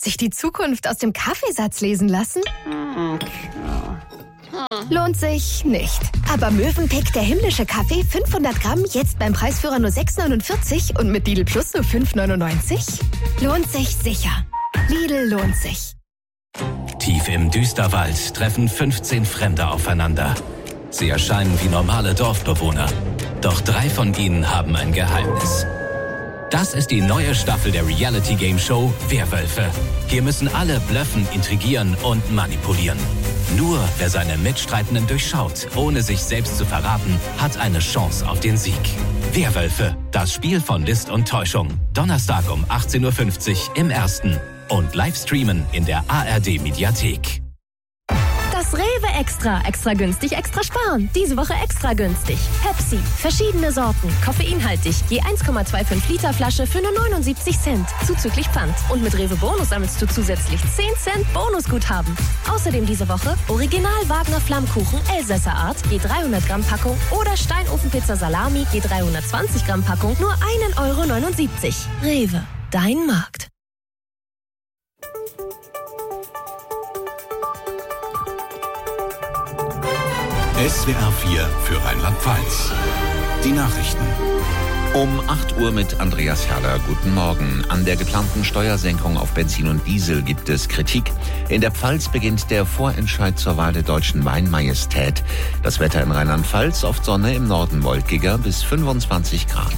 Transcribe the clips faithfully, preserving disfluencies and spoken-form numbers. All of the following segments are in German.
Sich die Zukunft aus dem Kaffeesatz lesen lassen? Lohnt sich nicht. Aber Mövenpick, der himmlische Kaffee, fünfhundert Gramm, jetzt beim Preisführer nur sechs neunundvierzig und mit Lidl Plus nur fünf neunundneunzig? Lohnt sich sicher. Lidl lohnt sich. Tief im Düsterwald treffen fünfzehn Fremde aufeinander. Sie erscheinen wie normale Dorfbewohner. Doch drei von ihnen haben ein Geheimnis. Das ist die neue Staffel der Reality-Game-Show Werwölfe. Hier müssen alle bluffen, intrigieren und manipulieren. Nur wer seine Mitstreitenden durchschaut, ohne sich selbst zu verraten, hat eine Chance auf den Sieg. Werwölfe, das Spiel von List und Täuschung. Donnerstag um achtzehn Uhr fünfzig im Ersten. Und Livestreamen in der A R D-Mediathek. Das Rewe Extra. Extra günstig, extra sparen. Diese Woche extra günstig. Pepsi. Verschiedene Sorten. Koffeinhaltig. Je eins Komma fünfundzwanzig Liter Flasche für nur neunundsiebzig Cent. Zuzüglich Pfand. Und mit Rewe Bonus sammelst du zusätzlich zehn Cent Bonusguthaben. Außerdem diese Woche Original Wagner Flammkuchen Elsässer Art. Je dreihundert Gramm Packung. Oder Steinofenpizza Salami. Je dreihundertzwanzig Gramm Packung. Nur ein Euro neunundsiebzig. Rewe. Dein Markt. S W R vier für Rheinland-Pfalz. Die Nachrichten. Um acht Uhr mit Andreas Herrler. Guten Morgen. An der geplanten Steuersenkung auf Benzin und Diesel gibt es Kritik. In der Pfalz beginnt der Vorentscheid zur Wahl der deutschen Weinmajestät. Das Wetter in Rheinland-Pfalz, oft Sonne, im Norden wolkiger bis fünfundzwanzig Grad.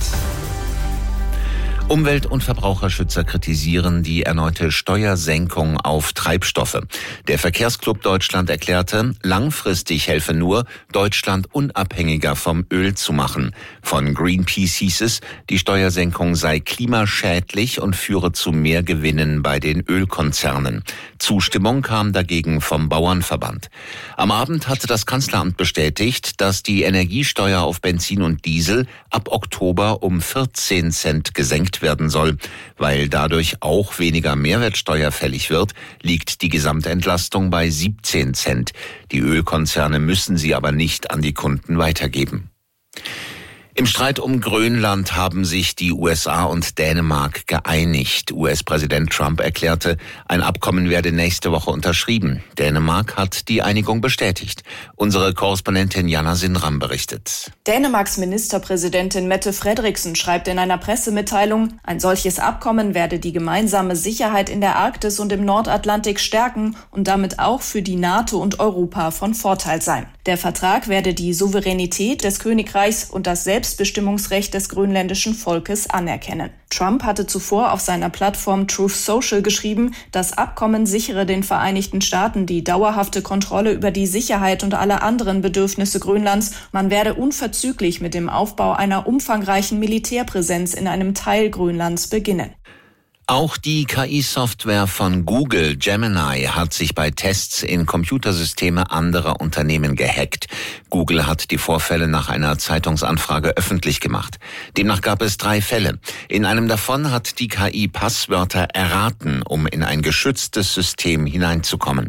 Umwelt- und Verbraucherschützer kritisieren die erneute Steuersenkung auf Treibstoffe. Der Verkehrsclub Deutschland erklärte, langfristig helfe nur, Deutschland unabhängiger vom Öl zu machen. Von Greenpeace hieß es, die Steuersenkung sei klimaschädlich und führe zu mehr Gewinnen bei den Ölkonzernen. Zustimmung kam dagegen vom Bauernverband. Am Abend hatte das Kanzleramt bestätigt, dass die Energiesteuer auf Benzin und Diesel ab Oktober um vierzehn Cent gesenkt werden soll. Weil dadurch auch weniger Mehrwertsteuer fällig wird, liegt die Gesamtentlastung bei siebzehn Cent. Die Ölkonzerne müssen sie aber nicht an die Kunden weitergeben. Im Streit um Grönland haben sich die U S A und Dänemark geeinigt. U S-Präsident Trump erklärte, ein Abkommen werde nächste Woche unterschrieben. Dänemark hat die Einigung bestätigt. Unsere Korrespondentin Jana Sinram berichtet. Dänemarks Ministerpräsidentin Mette Frederiksen schreibt in einer Pressemitteilung, ein solches Abkommen werde die gemeinsame Sicherheit in der Arktis und im Nordatlantik stärken und damit auch für die NATO und Europa von Vorteil sein. Der Vertrag werde die Souveränität des Königreichs und das Selbstbestimmungsrecht des grönländischen Volkes anerkennen. Trump hatte zuvor auf seiner Plattform Truth Social geschrieben, das Abkommen sichere den Vereinigten Staaten die dauerhafte Kontrolle über die Sicherheit und alle anderen Bedürfnisse Grönlands. Man werde unverzüglich mit dem Aufbau einer umfangreichen Militärpräsenz in einem Teil Grönlands beginnen. Auch die K I-Software von Google, Gemini, hat sich bei Tests in Computersysteme anderer Unternehmen gehackt. Google hat die Vorfälle nach einer Zeitungsanfrage öffentlich gemacht. Demnach gab es drei Fälle. In einem davon hat die K I Passwörter erraten, um in ein geschütztes System hineinzukommen.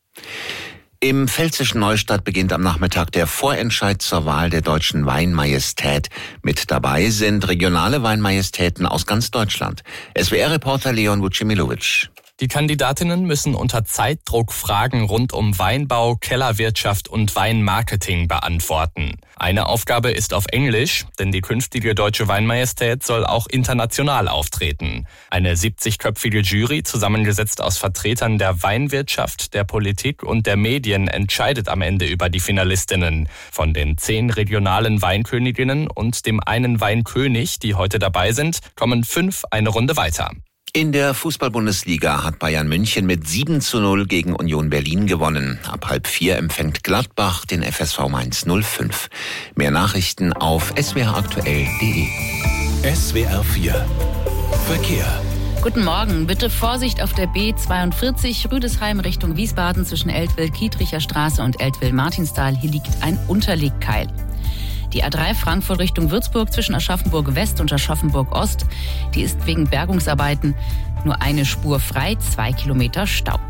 Im pfälzischen Neustadt beginnt am Nachmittag der Vorentscheid zur Wahl der deutschen Weinmajestät. Mit dabei sind regionale Weinmajestäten aus ganz Deutschland. S W R-Reporter Leon Vucimilovic. Die Kandidatinnen müssen unter Zeitdruck Fragen rund um Weinbau, Kellerwirtschaft und Weinmarketing beantworten. Eine Aufgabe ist auf Englisch, denn die künftige deutsche Weinmajestät soll auch international auftreten. Eine siebzigköpfige Jury, zusammengesetzt aus Vertretern der Weinwirtschaft, der Politik und der Medien, entscheidet am Ende über die Finalistinnen. Von den zehn regionalen Weinköniginnen und dem einen Weinkönig, die heute dabei sind, kommen fünf eine Runde weiter. In der Fußball-Bundesliga hat Bayern München mit sieben zu null gegen Union Berlin gewonnen. Ab halb vier empfängt Gladbach den F S V Mainz null fünf. Mehr Nachrichten auf s w r aktuell punkt d e. S W R vier Verkehr. Guten Morgen. Bitte Vorsicht auf der B zweiundvierzig Rüdesheim Richtung Wiesbaden zwischen Eltville-Kietricher Straße und Eltville-Martinsthal. Hier liegt ein Unterlegkeil. Die A drei Frankfurt Richtung Würzburg zwischen Aschaffenburg West und Aschaffenburg Ost, die ist wegen Bergungsarbeiten nur eine Spur frei, zwei Kilometer Stau.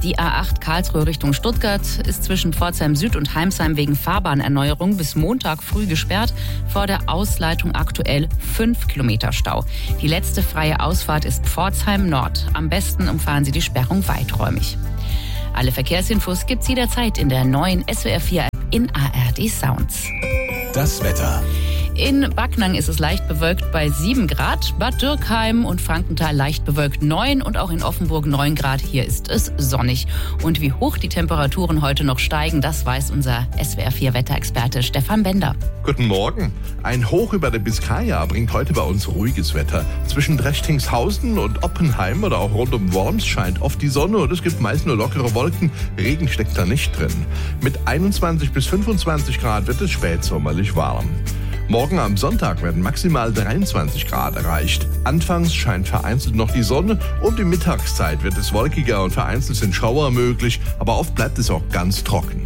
Die A acht Karlsruhe Richtung Stuttgart ist zwischen Pforzheim Süd und Heimsheim wegen Fahrbahnerneuerung bis Montag früh gesperrt. Vor der Ausleitung aktuell fünf Kilometer Stau. Die letzte freie Ausfahrt ist Pforzheim Nord. Am besten umfahren Sie die Sperrung weiträumig. Alle Verkehrsinfos gibt's jederzeit in der neuen S W R vier App in A R D Sounds. Das Wetter. In Backnang ist es leicht bewölkt bei sieben Grad, Bad Dürkheim und Frankenthal leicht bewölkt neun und auch in Offenburg neun Grad. Hier ist es sonnig. Und wie hoch die Temperaturen heute noch steigen, das weiß unser S W R vier Wetterexperte Stefan Bender. Guten Morgen. Ein Hoch über der Biskaya bringt heute bei uns ruhiges Wetter. Zwischen Drechtingshausen und Oppenheim oder auch rund um Worms scheint oft die Sonne und es gibt meist nur lockere Wolken. Regen steckt da nicht drin. Mit einundzwanzig bis fünfundzwanzig Grad wird es spätsommerlich warm. Morgen am Sonntag werden maximal dreiundzwanzig Grad erreicht. Anfangs scheint vereinzelt noch die Sonne. Um die Mittagszeit wird es wolkiger und vereinzelt sind Schauer möglich. Aber oft bleibt es auch ganz trocken.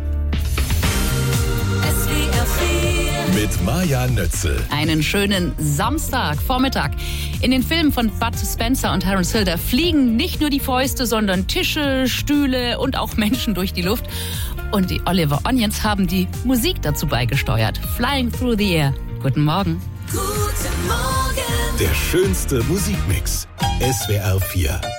Mit Maja Nötzel. Einen schönen Samstagvormittag. In den Filmen von Bud Spencer und Terence Hill, da fliegen nicht nur die Fäuste, sondern Tische, Stühle und auch Menschen durch die Luft. Und die Oliver Onions haben die Musik dazu beigesteuert. Flying Through the Air. Guten Morgen. Guten Morgen. Der schönste Musikmix. S W R vier.